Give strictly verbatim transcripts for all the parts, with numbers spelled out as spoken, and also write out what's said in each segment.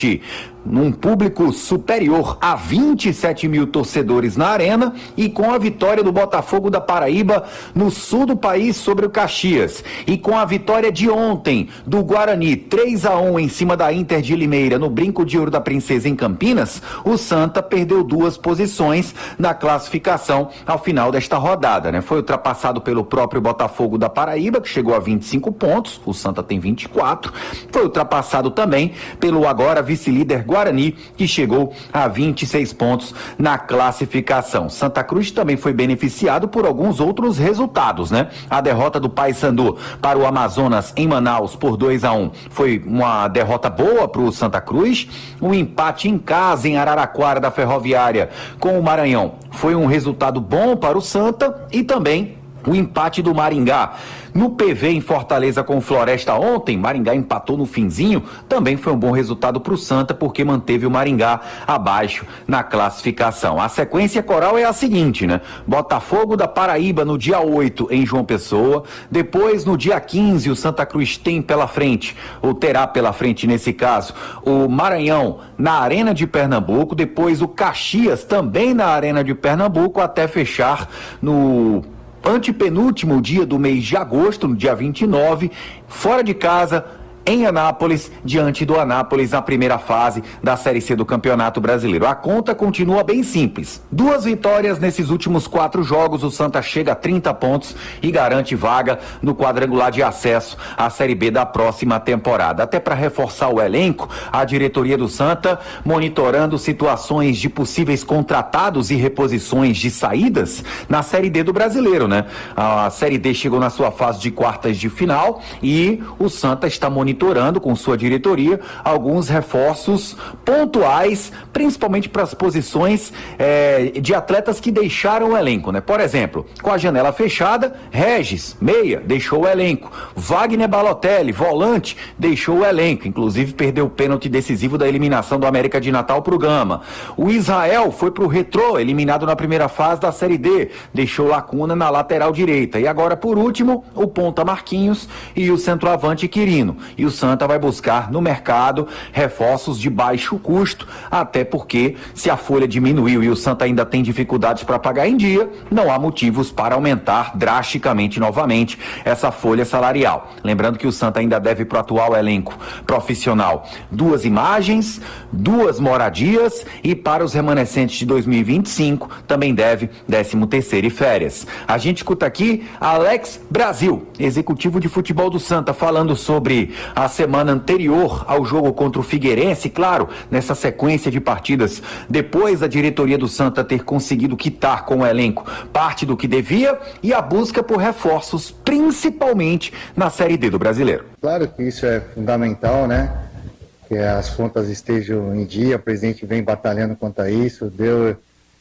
num público superior a vinte e sete mil torcedores na arena e com a vitória do Botafogo da Paraíba no sul do país sobre o Caxias e com a vitória de ontem do Guarani três a um em cima da Inter de Limeira no Brinco de Ouro da Princesa em Campinas, o Santa perdeu duas posições na classificação ao final desta rodada, né? Foi ultrapassado pelo próprio Botafogo da Paraíba, que chegou a vinte e cinco pontos, o Santa tem vinte e quatro, foi ultrapassado também pelo agora vice-líder Guarani, que chegou a vinte e seis pontos na classificação. Santa Cruz também foi beneficiado por alguns outros resultados, né? A derrota do Paysandu para o Amazonas em Manaus por dois a um foi uma derrota boa para o Santa Cruz. O empate em casa em Araraquara da Ferroviária com o Maranhão foi um resultado bom para o Santa e também o empate do Maringá no P V em Fortaleza com o Floresta ontem. Maringá empatou no finzinho, também foi um bom resultado para o Santa, porque manteve o Maringá abaixo na classificação. A sequência coral é a seguinte, né? Botafogo da Paraíba no dia oito em João Pessoa, depois no dia quinze o Santa Cruz tem pela frente, ou terá pela frente nesse caso, o Maranhão na Arena de Pernambuco, depois o Caxias também na Arena de Pernambuco, até fechar no antepenúltimo dia do mês de agosto, no dia vinte e nove, fora de casa, em Anápolis, diante do Anápolis na primeira fase da Série C do Campeonato Brasileiro. A conta continua bem simples. Duas vitórias nesses últimos quatro jogos, o Santa chega a trinta pontos e garante vaga no quadrangular de acesso à Série B da próxima temporada. Até para reforçar o elenco, a diretoria do Santa monitorando situações de possíveis contratados e reposições de saídas na Série D do Brasileiro, né? A Série D chegou na sua fase de quartas de final e o Santa está monitorando monitorando com sua diretoria alguns reforços pontuais, principalmente para as posições eh, de atletas que deixaram o elenco, né? Por exemplo, com a janela fechada, Regis, meia, deixou o elenco. Wagner Balotelli, volante, deixou o elenco, inclusive perdeu o pênalti decisivo da eliminação do América de Natal para o Gama. O Israel foi para o Retrô, eliminado na primeira fase da Série D, deixou lacuna na lateral direita. E agora, por último, o ponta Marquinhos e o centroavante Quirino. E o Santa vai buscar no mercado reforços de baixo custo, até porque se a folha diminuiu e o Santa ainda tem dificuldades para pagar em dia, não há motivos para aumentar drasticamente novamente essa folha salarial. Lembrando que o Santa ainda deve para o atual elenco profissional duas imagens, duas moradias e para os remanescentes de dois mil e vinte e cinco também deve décimo terceiro e férias. A gente escuta aqui Alex Brasil, executivo de futebol do Santa, falando sobre a semana anterior ao jogo contra o Figueirense, claro, nessa sequência de partidas, depois da diretoria do Santa ter conseguido quitar com o elenco parte do que devia e a busca por reforços, principalmente na Série D do Brasileiro. Claro que isso é fundamental, né? Que as contas estejam em dia, o presidente vem batalhando quanto a isso, deu,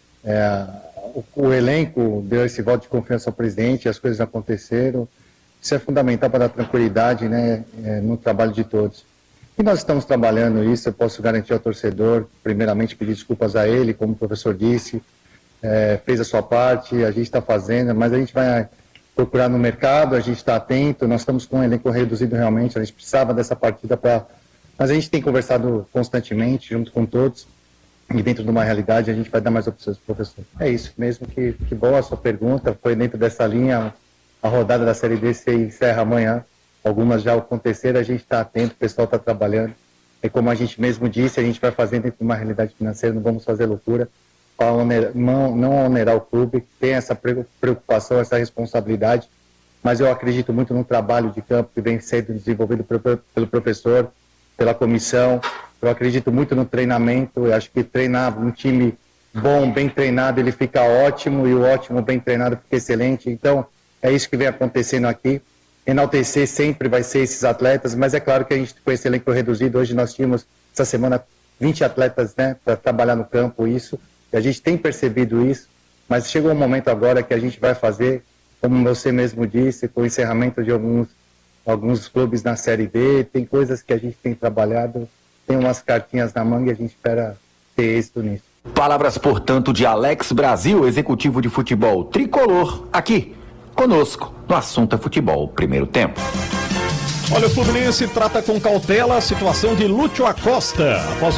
é, o, o elenco deu esse voto de confiança ao presidente, as coisas aconteceram. Isso é fundamental para dar tranquilidade, né, no trabalho de todos. E nós estamos trabalhando isso, eu posso garantir ao torcedor, primeiramente pedir desculpas a ele, como o professor disse, é, fez a sua parte, a gente está fazendo, mas a gente vai procurar no mercado, a gente está atento, nós estamos com um elenco reduzido realmente, a gente precisava dessa partida para... Mas a gente tem conversado constantemente, junto com todos, e dentro de uma realidade a gente vai dar mais opções para o professor. É isso mesmo, que, que boa a sua pergunta, foi dentro dessa linha. A rodada da Série D se encerra amanhã, algumas já aconteceram, a gente está atento, o pessoal está trabalhando. E como a gente mesmo disse, a gente vai fazer dentro de uma realidade financeira, não vamos fazer loucura, para onerar, não, não onerar o clube, tem essa preocupação, essa responsabilidade, mas eu acredito muito no trabalho de campo que vem sendo desenvolvido pelo professor, pela comissão, eu acredito muito no treinamento, eu acho que treinar um time bom, bem treinado, ele fica ótimo, e o ótimo, bem treinado, fica excelente, então... É isso que vem acontecendo aqui. Enaltecer sempre vai ser esses atletas, mas é claro que a gente com esse elenco reduzido, hoje nós tínhamos essa semana vinte atletas, né, para trabalhar no campo, isso, e a gente tem percebido isso, mas chegou um momento agora que a gente vai fazer, como você mesmo disse, com o encerramento de alguns, alguns clubes na Série D, tem coisas que a gente tem trabalhado, tem umas cartinhas na manga e a gente espera ter êxito nisso. Palavras, portanto, de Alex Brasil, executivo de futebol tricolor, aqui conosco no Assunto é Futebol, primeiro tempo. Olha, o Fluminense trata com cautela a situação de Lúcio Acosta após